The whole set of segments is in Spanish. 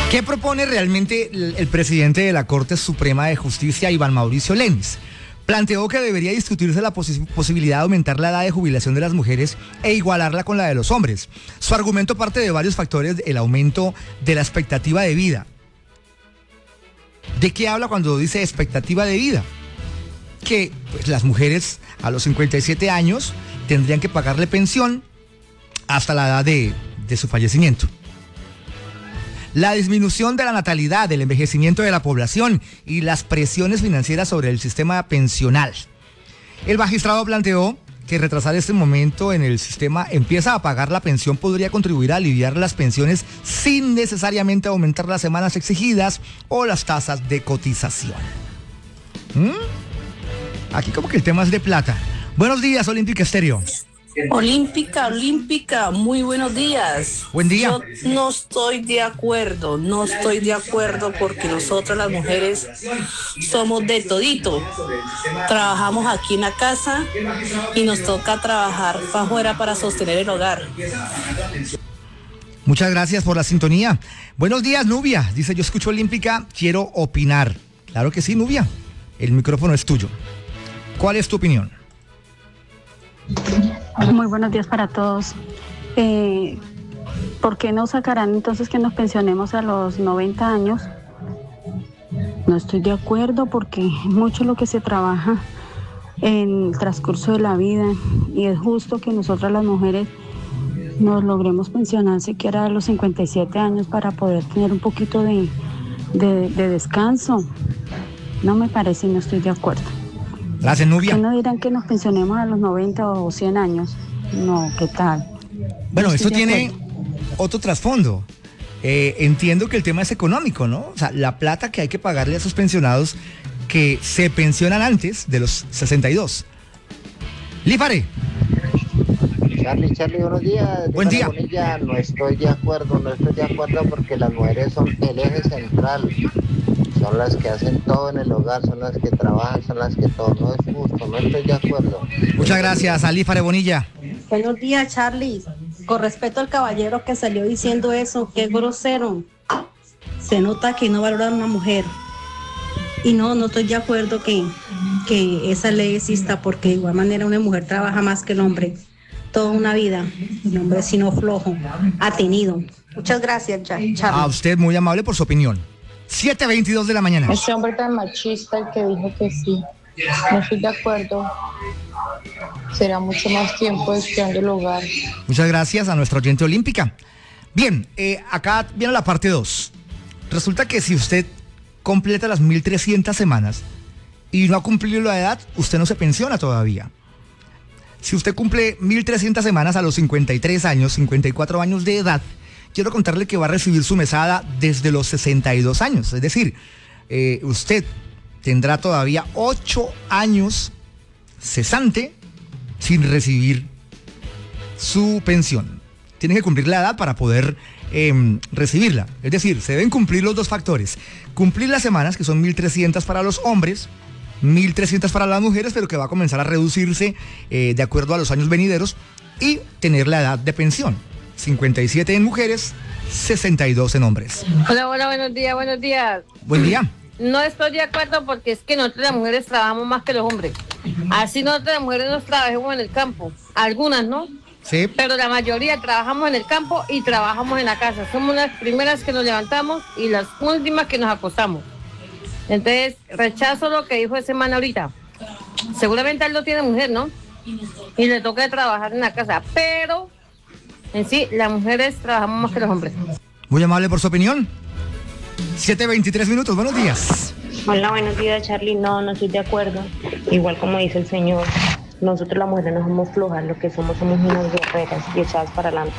¿Qué propone realmente el presidente de la Corte Suprema de Justicia, Iván Mauricio Lenis? Planteó que debería discutirse la posibilidad de aumentar la edad de jubilación de las mujeres e igualarla con la de los hombres. Su argumento parte de varios factores: el aumento de la expectativa de vida. ¿De qué habla cuando dice expectativa de vida? Que pues, las mujeres a los 57 años tendrían que pagarle pensión hasta la edad de su fallecimiento. La disminución de la natalidad, el envejecimiento de la población y las presiones financieras sobre el sistema pensional. El magistrado planteó que retrasar este momento en el sistema empieza a pagar la pensión podría contribuir a aliviar las pensiones sin necesariamente aumentar las semanas exigidas o las tasas de cotización. Aquí como que el tema es de plata. Buenos días, Olímpica Estéreo. Olímpica, muy buenos días. Buen día. Yo no estoy de acuerdo porque nosotras las mujeres somos de todito. Trabajamos aquí en la casa y nos toca trabajar para afuera para sostener el hogar. Muchas gracias por la sintonía. Buenos días, Nubia. Dice, yo escucho Olímpica, quiero opinar. Claro que sí, Nubia. El micrófono es tuyo. ¿Cuál es tu opinión? Muy buenos días para todos. ¿Por qué no sacarán entonces que nos pensionemos a los 90 años? No estoy de acuerdo porque es mucho lo que se trabaja en el transcurso de la vida y es justo que nosotras las mujeres nos logremos pensionar siquiera a los 57 años para poder tener un poquito de descanso. No me parece y no estoy de acuerdo. Gracias, Nubia. ¿Qué no dirán que nos pensionemos a los 90 o 100 años? No, ¿qué tal? Bueno, esto tiene otro trasfondo. Entiendo que el tema es económico, ¿no? O sea, la plata que hay que pagarle a esos pensionados que se pensionan antes de los 62. Lífare. Charlie, buenos días. Buen día. Bonilla, no estoy de acuerdo porque las mujeres son el eje central. Son las que hacen todo en el hogar, son las que trabajan, son las que todo. No es justo, no estoy de acuerdo. Muchas gracias, Alífare Bonilla. Buenos días, Charlie. Con respeto al caballero que salió diciendo eso, qué grosero. Se nota que no valoran a una mujer. Y no estoy de acuerdo que esa ley exista, porque de igual manera una mujer trabaja más que el hombre. Toda una vida. El hombre, si no flojo, ha tenido. Muchas gracias, Charlie. A usted, muy amable por su opinión. 7:22 de la mañana. Ese hombre tan machista, el que dijo que sí, no estoy de acuerdo. Será mucho más tiempo estudiando el hogar. Muchas gracias a nuestra oyente olímpica. Bien, acá viene la parte 2. Resulta que si usted completa las 1.300 semanas y no ha cumplido la edad, usted no se pensiona todavía. Si usted cumple 1.300 semanas a los 53 años, 54 años de edad, quiero contarle que va a recibir su mesada desde los 62 años. Es decir, usted tendrá todavía 8 años cesante sin recibir su pensión. Tiene que cumplir la edad para poder recibirla. Es decir, se deben cumplir los dos factores. Cumplir las semanas, que son 1.300 para los hombres, 1.300 para las mujeres, pero que va a comenzar a reducirse de acuerdo a los años venideros, y tener la edad de pensión. 57 en mujeres, 62 en hombres. Hola, buenos días. Buen día. No estoy de acuerdo porque es que nosotros las mujeres trabajamos más que los hombres. Así nosotros las mujeres nos trabajamos en el campo. Algunas, ¿no? Sí. Pero la mayoría trabajamos en el campo y trabajamos en la casa. Somos las primeras que nos levantamos y las últimas que nos acostamos. Entonces, rechazo lo que dijo ese man ahorita. Seguramente él no tiene mujer, ¿no? Y le toca trabajar en la casa. Pero en sí, las mujeres trabajamos más que los hombres. Muy amable por su opinión. 7:23 minutos, buenos días. Hola, buenos días, Charlie. No estoy de acuerdo. Igual como dice el señor, nosotros las mujeres no somos flojas, lo que somos unas guerreras y echadas para adelante.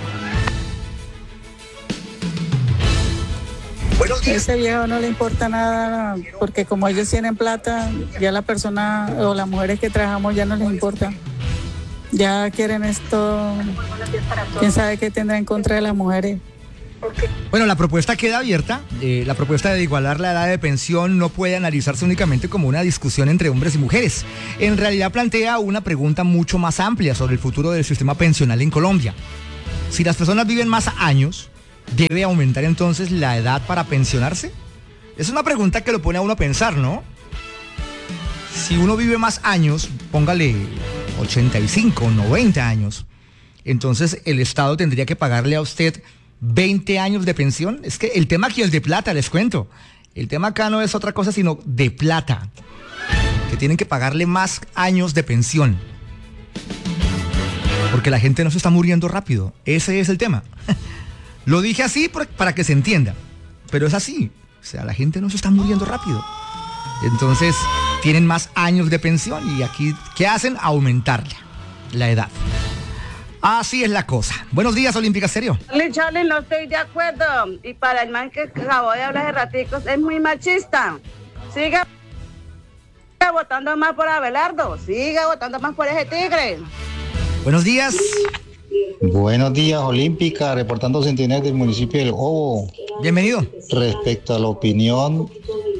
Buenos días. Ese viejo no le importa nada, porque como ellos tienen plata, ya la persona o las mujeres que trabajamos ya no les importa. Ya quieren esto, quién sabe qué tendrá en contra de las mujeres. Bueno, la propuesta queda abierta. La propuesta de igualar la edad de pensión no puede analizarse únicamente como una discusión entre hombres y mujeres. En realidad plantea una pregunta mucho más amplia sobre el futuro del sistema pensional en Colombia. Si las personas viven más años, ¿Debe aumentar entonces la edad para pensionarse? Es una pregunta que lo pone a uno a pensar, ¿no? Si uno vive más años, póngale 85, 90 años, entonces el Estado tendría que pagarle a usted 20 años de pensión. Es que el tema aquí es de plata, les cuento. El tema acá no es otra cosa sino de plata. Que tienen que pagarle más años de pensión. Porque la gente no se está muriendo rápido. Ese es el tema. Lo dije así para que se entienda. Pero es así. O sea, la gente no se está muriendo rápido. Entonces, tienen más años de pensión y aquí, ¿qué hacen? Aumentarla, la edad. Así es la cosa. Buenos días, Olímpica Serio. Charlie, no estoy de acuerdo. Y para el man que acabó de hablar de raticos, es muy machista. Siga votando más por Abelardo. Siga votando más por ese tigre. Buenos días. Buenos días, Olímpica, reportando Centinela del municipio del Jobo. Bienvenido. Respecto a la opinión,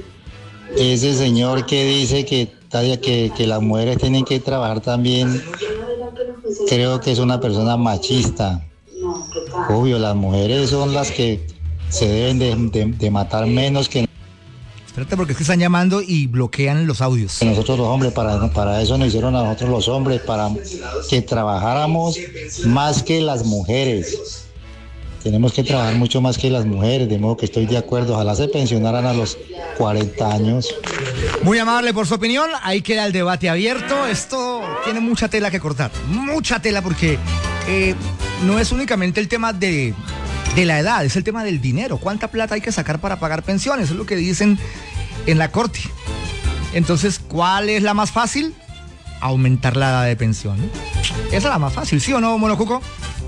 ese señor que dice que las mujeres tienen que trabajar también, creo que es una persona machista. Obvio, las mujeres son las que se deben de matar menos que... Espérate, porque es que están llamando y bloquean los audios. Nosotros los hombres, para eso nos hicieron a nosotros los hombres, para que trabajáramos más que las mujeres. Tenemos que trabajar mucho más que las mujeres, de modo que estoy de acuerdo. Ojalá se pensionaran a los 40 años. Muy amable por su opinión. Ahí queda el debate abierto. Esto tiene mucha tela que cortar. Mucha tela porque no es únicamente el tema de la edad, es el tema del dinero. ¿Cuánta plata hay que sacar para pagar pensiones? Es lo que dicen en la corte. Entonces, ¿cuál es la más fácil? Aumentar la edad de pensión. Esa es la más fácil, ¿sí o no, Monocuco?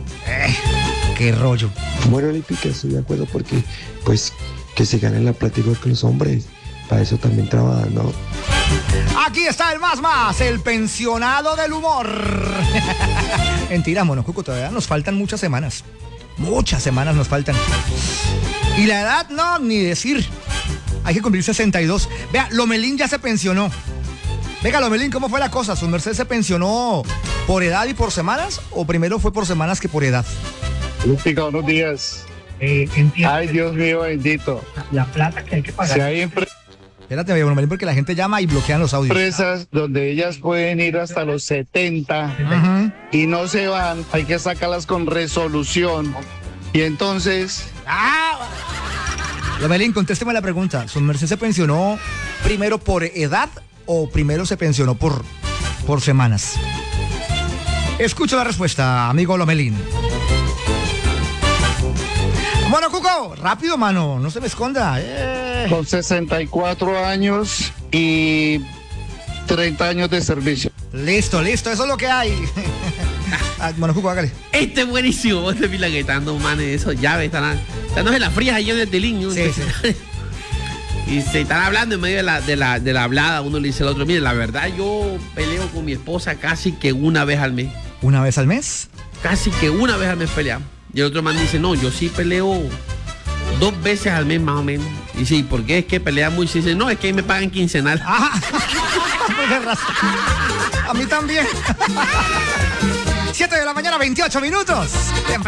Qué rollo. Bueno, Olímpica, estoy de acuerdo porque, pues, que se ganen la plata igual que los hombres. Para eso también trabajan, ¿no? Aquí está el más, el pensionado del humor. Mentira, Monocuco, todavía nos faltan muchas semanas. Muchas semanas nos faltan. Y la edad, no, ni decir. Hay que cumplir 62. Vea, Lomelín ya se pensionó. Venga, Lomelín, ¿cómo fue la cosa? ¿Su merced se pensionó por edad y por semanas? ¿O primero fue por semanas que por edad? Olímpica, buenos días. Ay, Dios mío, bendito. La plata que hay que pagar. Si hay Espérate, Lomelín, porque la gente llama y bloquean los audios. Empresas donde ellas pueden ir hasta los 70 y no se van, hay que sacarlas con resolución. Y entonces... Lomelín, contésteme la pregunta. ¿Su merced se pensionó primero por edad o primero se pensionó por semanas? Escucho la respuesta, amigo Lomelín. Bueno, Cuco, rápido, mano, no se me esconda. Con 64 años y 30 años de servicio. Listo, eso es lo que hay. Bueno, Cuco, hágale. Este es buenísimo, este pila que están dando manes, esos llaves, están en las frías ahí en el telín. Sí. Y se están hablando en medio de la hablada, uno le dice al otro, mire, la verdad yo peleo con mi esposa casi que una vez al mes. ¿Una vez al mes? Casi que una vez al mes peleamos. Y el otro man dice, no, yo sí peleo 2 veces al mes más o menos. Y sí, ¿por qué? Es que pelea mucho. Y dice, no, es que ahí me pagan quincenal. A mí también. 7 de la mañana, 28 minutos.